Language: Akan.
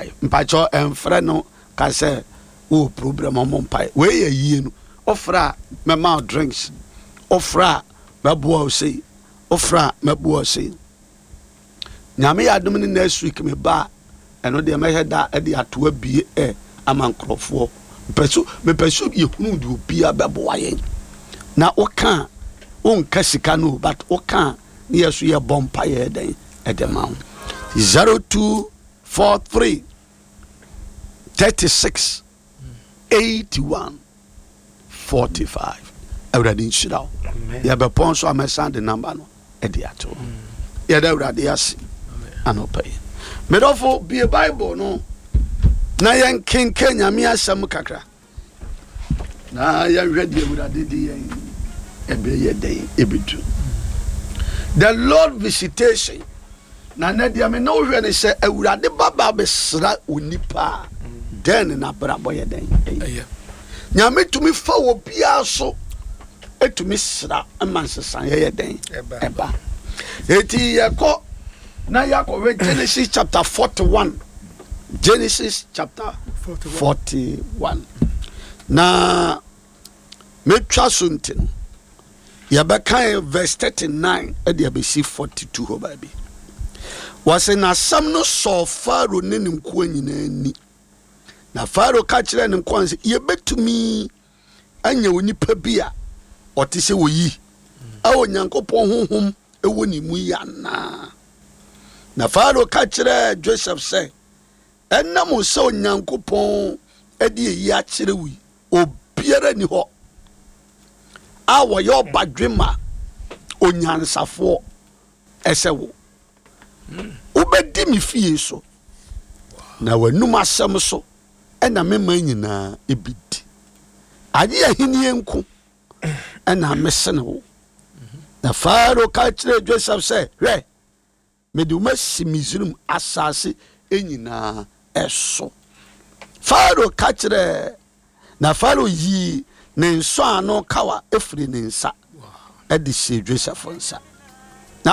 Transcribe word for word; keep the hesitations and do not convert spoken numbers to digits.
pai mpacho emfre no ka say o problem on pai we ye yie no ofra me ma drinks ofra me bo say ofra me bo say nyame adom ni next week me ba eno de me heda e de ato abie e amankrofo peso me peso ye hunu de obi abebo ayen na oka on kasika no but oka ne yeso ye bompa ye den e de ma zero two four three thirty-six eighty-one forty-five Everybody shira ya be pon so amesa the number no e de ato ya da urade ase anopai medofo be a bible no na yen kenken nyame asem kakra na ya hwede urade de yen ebe ye den ebidu the Lord visitation na na dia me no hwe ne se urade baba be sra onipa den na brabo ye den nyame tumi fa wo bia so etumi sra amansesan ye den eba eti yako na yako we Genesis chapter forty-one Genesis chapter forty-one na metwa suntin ya beka verse thirty-nine e de abesi forty-two ho ba bi wase na sam no so Pharaoh ne nko nyina ni na Pharaoh ka kire ne nko anse ye betumi anya onipa bia otise woyi a onyankopon honhom e woni mu yana na Pharaoh ka kire Joseph say enam so onyankopon e de yi a kire wi obiara ni ho a wo yo badwema onyansafo esewo ubedi mi fie so na wanum asem so ena mema nyina ebidi ade ahini enku ena mesene wo na Pharaoh ka kire Joseph say hwe meduma simizrum asase enyina eso Pharaoh ka kire na Pharaoh yi ne nso ano kawa efri ne nsa edi se Joseph nsa